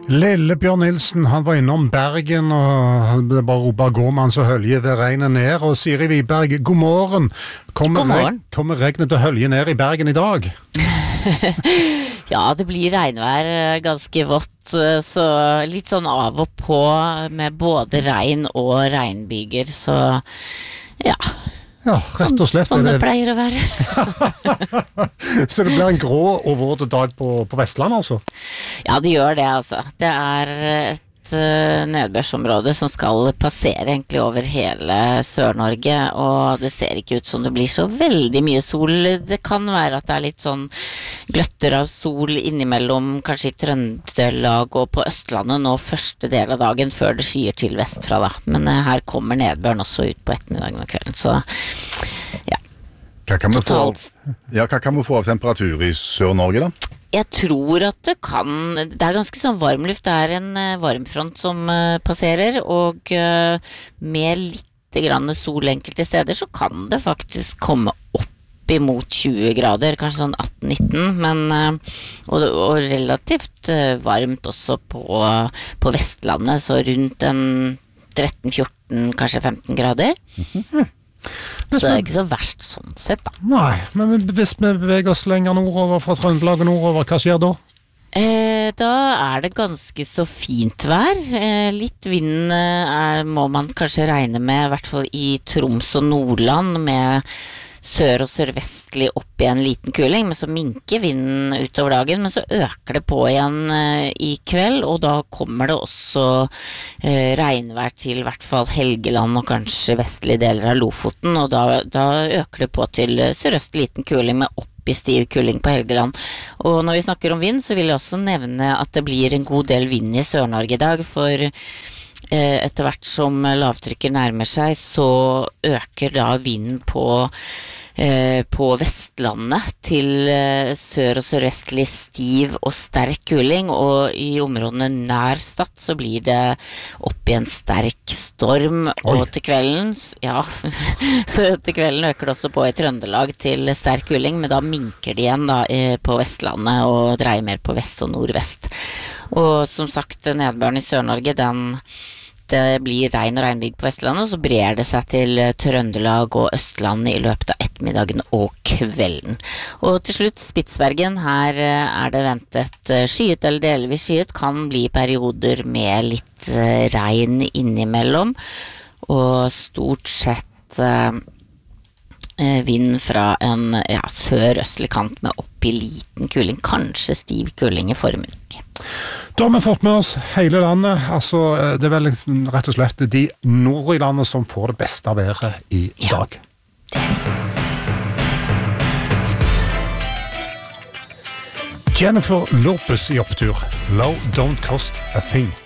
Lille Bjørn Nilsen, han var innom Bergen, og det bare roper går man så hølje ved regnet ned. Og Siri Wiberg, god morgen. Kommer regnet til hølje ned i Bergen i dag? Ja, det blir regnvær ganske vått, så litt sånn av og på med både regn og regnbyger, så ja. Ja, rett og slett. Sånn det pleier å være. Så det blir en grå og våt dag på Vestlandet, altså? Ja, det gjør det, altså. Det er et nedbørsområde som skal passere egentlig over hele Sør-Norge, og det ser ikke ut som det blir så veldig mye sol. Det kan være at det er litt sånn gløtter av sol innimellom, kanskje i Trøndelag og på Østlandet nå første del av dagen før det skyer til vestfra da. Men her kommer nedbøren også ut på ettermiddagen og kvelden, så ja. Hva kan vi få av temperatur i Sør-Norge da? Jeg tror at det er ganske sånn varmluft, det er en varmfront som passerer, og med litt grann sol enkelte steder så kan det faktisk komme opp imot 20 grader, kanskje sånn 18-19, men og relativt varmt også på Vestlandet, så rundt en 13-14, kanskje 15 grader. Så det er ikke så verst sånn sett da. Nei, men hvis vi beveger oss lenger nordover fra Trøndelag og nordover, hva skjer da? Da er det ganske så fint vær. Litt vind må man kanskje regne med, i hvert fall i Troms og Nordland, med sør- og sørvestlig opp i en liten kuling, men så minker vinden utover dagen, men så øker det på igjen i kveld, og da kommer det også regnvær til i hvert fall Helgeland og kanskje vestlige deler av Lofoten, og da øker det på til sørøstlig liten kuling med opp i stiv kuling på Helgeland. Og når vi snakker om vind, så vil jeg også nevne at det blir en god del vind i Sør-Norge i dag, for etter hvert som lavtrykket nærmer seg, så øker da vinden på Vestlandet til sør- og sørvestlig stiv og sterk kuling, og i områdene nær Stad så blir det opp i en sterk storm. Og til kvelden, ja, så til kvelden øker det også på i Trøndelag til sterk kuling, men da minker det igjen da på Vestlandet og dreier mer på vest og nordvest. Og som sagt, nedbøren i Sør-Norge, det blir regn og regnbyg på Vestlandet, og så brer det seg til Trøndelag og Østlandet i løpet av ettermiddagen og kvelden. Og til slutt Spitsbergen, her er det ventet skyet eller delvis skyet, kan bli perioder med litt regn innimellom, og stort sett vind fra en sør-østlig kant med opp i liten kuling, kanskje stiv kuling i formiddag. Da har vi fått med oss hele landet, altså det er vel rett og slett de nord i landet som får det beste av været i dag. Jennifer Lopez i opptur. Low don't cost a thing.